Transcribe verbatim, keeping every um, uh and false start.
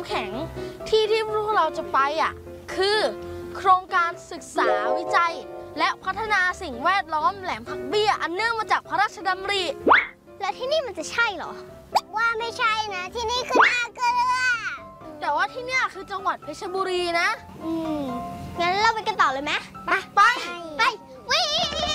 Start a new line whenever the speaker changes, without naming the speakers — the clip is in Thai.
ำแข็งที่ที่พวกเราจะไปอ่ะคือโครงการศึกษาวิจัยและพัฒนาสิ่งแวดล้อมแหลมผักเบี้ยอันเนื่องมาจากพระราชดำริ
แล้วที่นี่มันจะใช่เหรอว่าไม่ใช่นะที่นี่คือนาเกลือ
แต่ว่าที่เนี่ยคือจังหวัดเพชรบุรีนะ
อืมงั้นเราไปกันต่อเลยไหมไป